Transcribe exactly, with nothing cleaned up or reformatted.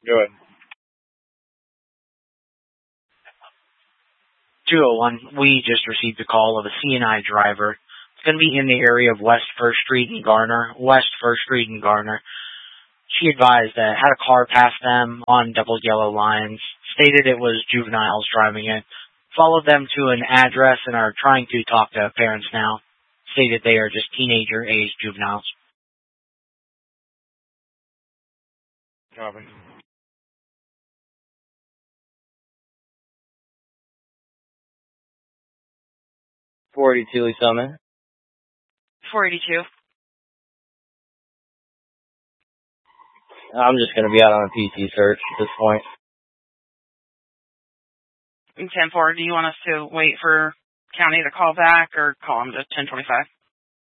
Go ahead. two oh one, we just received a call of a C N I driver. It's going to be in the area of West First Street and Garner. West First Street and Garner. She advised that had a car pass them on double yellow lines, stated it was juveniles driving it, followed them to an address and are trying to talk to parents now, stated they are just teenager-aged juveniles. Copy. four eighty-two Lee Summit. four eighty-two. I'm just going to be out on a P C search at this point. ten four, do you want us to wait for county to call back or call them to ten twenty-five?